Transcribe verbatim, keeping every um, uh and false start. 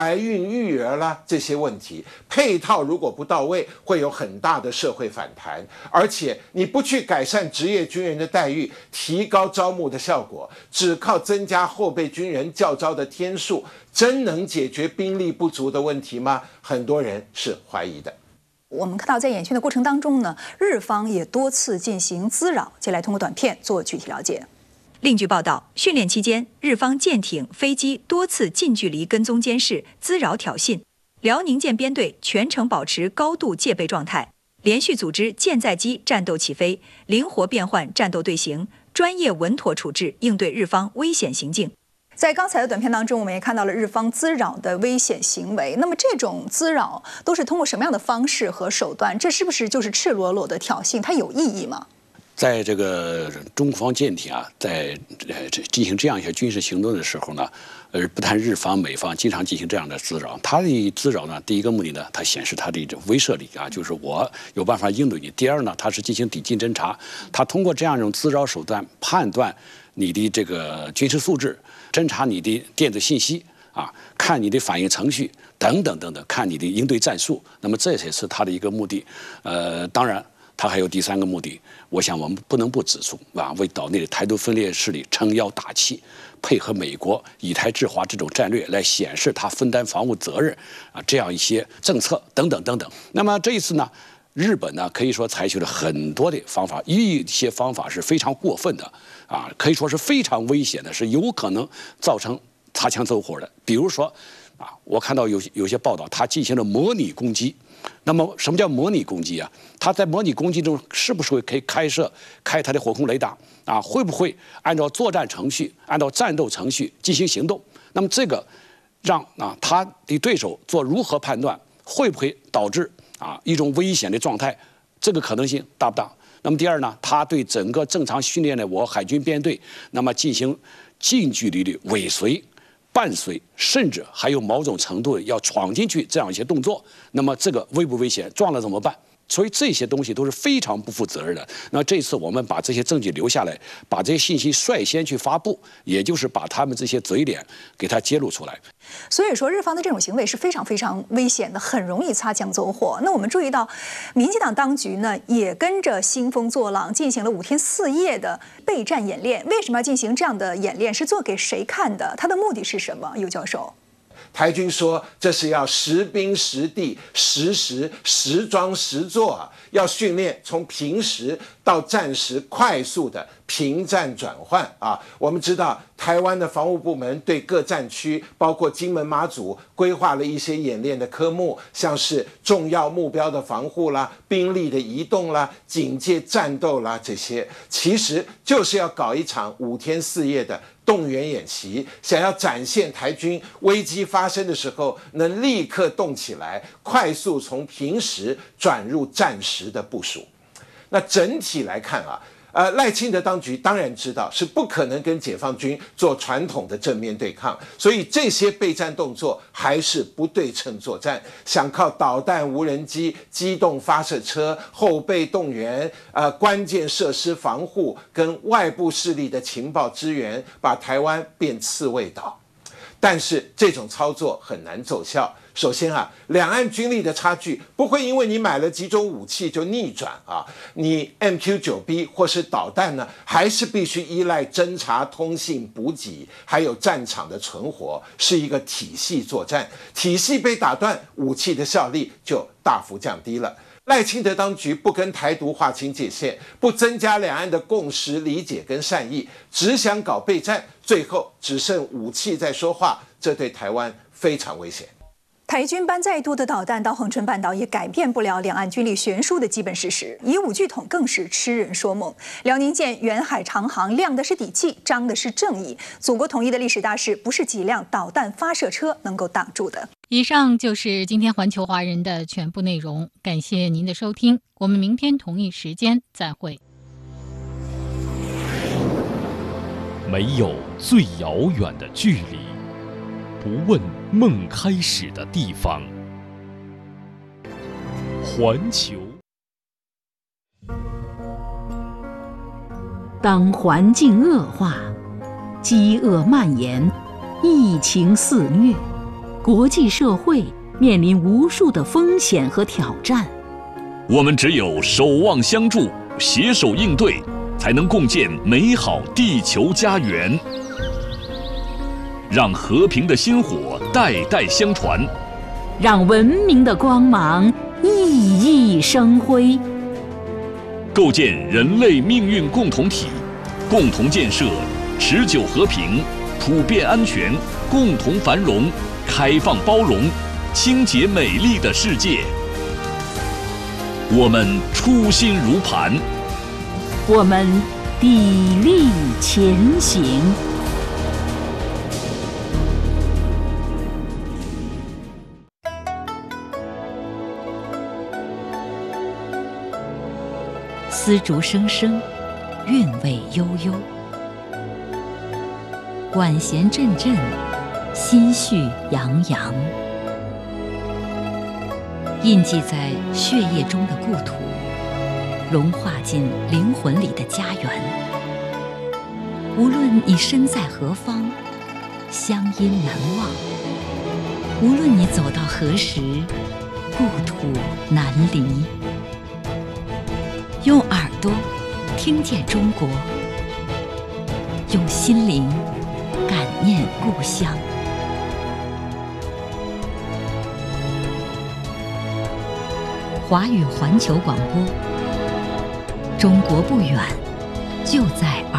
怀孕育儿啦这些问题，配套如果不到位，会有很大的社会反弹。而且你不去改善职业军人的待遇，提高招募的效果，只靠增加后备军人教招的天数，真能解决兵力不足的问题吗？很多人是怀疑的。 我们看到在演训的过程当中呢，日方也多次进行滋扰。接下来通过短片做具体了解。另据报道，训练期间，日方舰艇、飞机多次近距离跟踪监视、滋扰挑衅。辽宁舰编队全程保持高度戒备状态，连续组织舰载机战斗起飞，灵活变换战斗队形，专业稳妥处置应对日方危险行径。在刚才的短片当中，我们也看到了日方滋扰的危险行为。那么这种滋扰都是通过什么样的方式和手段？这是不是就是赤裸裸的挑衅？它有意义吗？ 在这个中方舰艇啊，在呃进行这样一些军事行动的时候呢，呃，不但日方、美方经常进行这样的滋扰，它的滋扰呢，第一个目的呢，它显示它的一种威慑力啊，就是我有办法应对你。第二呢，它是进行抵近侦察，它通过这样一种滋扰手段判断你的这个军事素质，侦查你的电子信息啊，看你的反应程序等等等等，看你的应对战术。那么这也是它的一个目的。呃，当然。它还有第三个目的，我想我们不能不指出啊，为岛内的台独分裂势力撑腰打气，配合美国以台制华这种战略来显示它分担防务责任啊，这样一些政策等等等等。那么这一次呢，日本呢可以说采取了很多的方法，一些方法是非常过分的啊，可以说是非常危险的，是有可能造成擦枪走火的。比如说啊，我看到有有些报道，它进行了模拟攻击。那么，什么叫模拟攻击啊？它在模拟攻击中是不是会可以开设开它的火控雷达啊？会不会按照作战程序、按照战斗程序进行行动？那么这个让啊他的对手做如何判断？会不会导致啊一种危险的状态？这个可能性大不大？那么第二呢，他对整个正常训练的我海军编队，那么进行近距离的尾随。伴随，甚至还有某种程度要闯进去这样一些动作，那么这个危不危险？撞了怎么办？所以这些东西都是非常不负责任的。那这次我们把这些证据留下来，把这些信息率先去发布，也就是把他们这些嘴脸给它揭露出来。 所以说，日方的这种行为是非常非常危险的，很容易擦枪走火。那我们注意到，民进党当局呢也跟着兴风作浪，进行了五天四夜的备战演练。为什么要进行这样的演练？是做给谁看的？它的目的是什么？尤教授。 台军说，这是要实兵实地、实时实装实做啊，要训练从平时到战时快速的平战转换啊。我们知道，台湾的防务部门对各战区，包括金门、马祖，规划了一些演练的科目，像是重要目标的防护啦、兵力的移动啦、警戒战斗啦，这些其实就是要搞一场五天四夜的动员演习，想要展现台军危机发生的时候能立刻动起来，快速从平时转入战时的部署。那整体来看啊，呃，赖清德当局当然知道是不可能跟解放军做传统的正面对抗，所以这些备战动作还是不对称作战，想靠导弹、无人机、机动发射车、后备动员、呃关键设施防护跟外部势力的情报支援，把台湾变刺猬岛。但是这种操作很难奏效。首先啊，两岸军力的差距不会因为你买了几种武器就逆转啊，你 M Q 九 B 或是导弹呢，还是必须依赖侦察、通信、补给，还有战场的存活，是一个体系作战。体系被打断，武器的效力就大幅降低了。赖清德当局不跟台独划清界限，不增加两岸的共识、理解跟善意，只想搞备战，最后只剩武器在说话，这对台湾非常危险。 台军搬再多的导弹到恒春半岛，也改变不了两岸军力悬殊的基本事实。以武拒统更是痴人说梦。辽宁舰远海长航，亮的是底气，彰的是正义。祖国统一的历史大势，不是几辆导弹发射车能够挡住的。 以上就是今天环球华人的全部内容，感谢您的收听，我们明天同一时间再会。 没有最遥远的距离，不问梦开始的地方。环球。 当环境恶化，饥饿蔓延，疫情肆虐， 国际社会面临无数的风险和挑战。 我们只有守望相助，携手应对，才能共建美好地球家园。让和平的薪火代代相传， 让文明的光芒熠熠生辉。 构建人类命运共同体，共同建设持久和平、普遍安全、共同繁荣、开放包容、清洁美丽的世界。我们初心如磐， 我们砥砺前行。丝竹声声，韵味悠悠；管弦阵阵，心绪洋洋。印记在血液中的故土，融化进灵魂里的家园。无论你身在何方，乡音难忘；无论你走到何时，故土难离。用耳朵听见中国，用心灵感念故乡。华语环球广播，中国不远，就在